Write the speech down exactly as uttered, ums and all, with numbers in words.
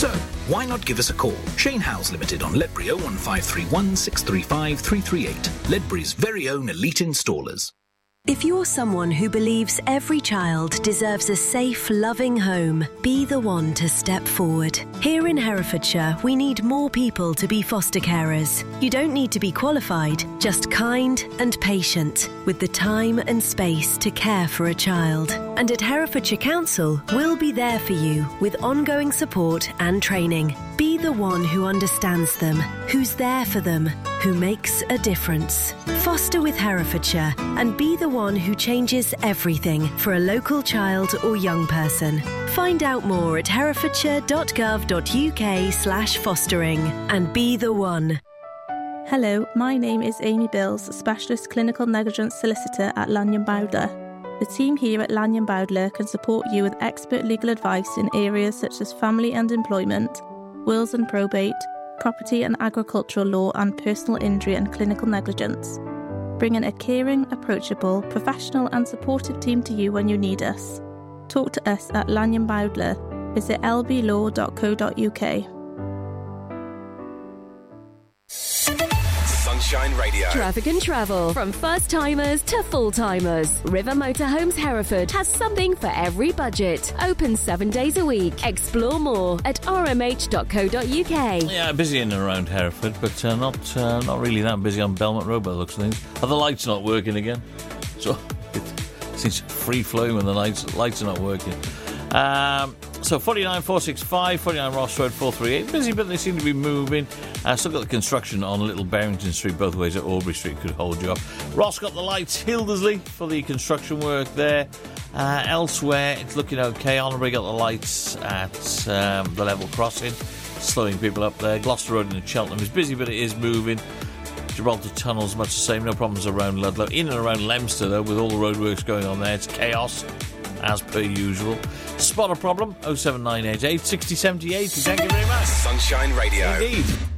So, why not give us a call? Shane Howes Limited on Ledbury oh one five three one, six three five, three three eight. Ledbury's very own elite installers. If you're someone who believes every child deserves a safe, loving home, be the one to step forward. Here in Herefordshire, we need more people to be foster carers. You don't need to be qualified, just kind and patient, with the time and space to care for a child. And at Herefordshire Council, we'll be there for you with ongoing support and training. Be the one who understands them, who's there for them, who makes a difference. Foster with Herefordshire and be the one who changes everything for a local child or young person. Find out more at herefordshire.gov.uk slash fostering and be the one. Hello, my name is Amy Bills, Specialist Clinical Negligence Solicitor at Lanyon Bowdler. The team here at Lanyon Bowdler can support you with expert legal advice in areas such as family and employment, wills and probate, property and agricultural law, and personal injury and clinical negligence. Bringing a caring, approachable, professional and supportive team to you when you need us. Talk to us at Lanyon Bowdler. Visit l b law dot co dot u k. Sunshine Radio. Traffic and travel. From first-timers to full-timers. River Motorhomes Hereford has something for every budget. Open seven days a week. Explore more at r m h dot co dot u k. Yeah, busy in and around Hereford, but uh, not uh, not really that busy on Belmont Road by the looks of things. Are the lights not working again? So it seems free-flowing when the lights, lights are not working. Um... So forty-nine four sixty-five, forty-nine Ross Road four three eight. Busy, but they seem to be moving. Uh, still got the construction on Little Barrington Street, both ways at Aubrey Street could hold you up. Ross got the lights, Hildersley for the construction work there. Uh, elsewhere, it's looking okay. Honorary got the lights at um, the level crossing, slowing people up there. Gloucester Road in Cheltenham is busy, but it is moving. Gibraltar Tunnel's much the same, no problems around Ludlow. In and around Leominster, though, with all the roadworks going on there, it's chaos, as per usual. Spot a problem, oh seven nine eight eight, six oh seven eight. Thank you very much. Sunshine Radio. Indeed.